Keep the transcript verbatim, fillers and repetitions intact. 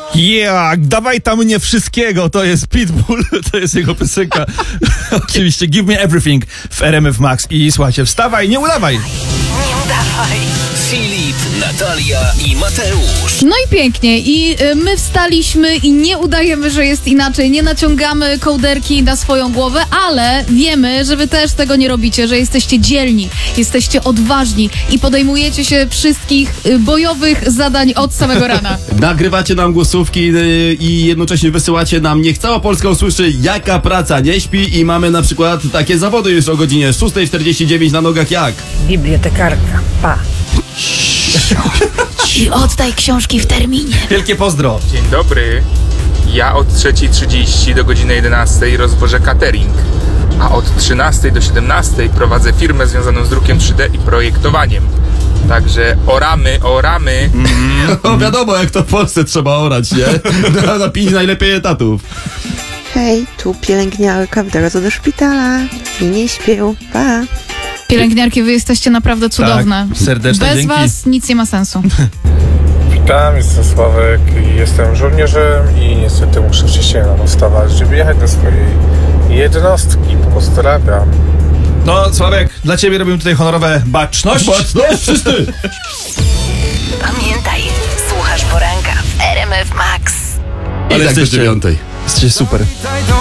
Yeah, dawaj tam mnie wszystkiego, to jest Pitbull, to jest jego piosenka. Oczywiście, Give Me Everything w R M F Max. I słuchajcie, wstawaj, nie udawaj. Nie udawaj. Filip, Natalia i Mateusz. No i pięknie. I y, my wstaliśmy i nie udajemy, że jest inaczej. Nie naciągamy kołderki na swoją głowę, ale wiemy, że wy też tego nie robicie, że jesteście dzielni, jesteście odważni i podejmujecie się wszystkich y, bojowych zadań od samego rana. Nagrywacie nam głosówki yy, i jednocześnie wysyłacie nam, niech cała Polska usłyszy, jaka praca nie śpi, i mamy na przykład takie zawody już o godzinie szósta czterdzieści dziewięć na nogach jak? Bibliotekarka. Pa. I oddaj książki w terminie. Wielkie pozdro. Dzień dobry. Ja od trzeciej trzydzieści do godziny jedenastej rozwożę catering, a od trzynastej do siedemnastej prowadzę firmę związaną z drukiem trzy D i projektowaniem. Także oramy, oramy. No wiadomo, jak to w Polsce trzeba orać, nie? Na, na pięć najlepiej etatów. Hej, tu pielęgniarka w drodze do szpitala i nie śpię, pa. Pielęgniarki, wy jesteście naprawdę cudowne. Tak, serdeczne Bez dzięki. was nic nie ma sensu. Witam, jestem Sławek i jestem żołnierzem i niestety muszę wcześniej rano wstawać, żeby jechać do swojej jednostki. Pozdrawiam. No, Sławek, dla ciebie robimy tutaj honorowe baczność. Baczność, wszyscy! Pamiętaj, słuchasz poranka w R M F Max. I tak do dziewiątej. Jesteście super.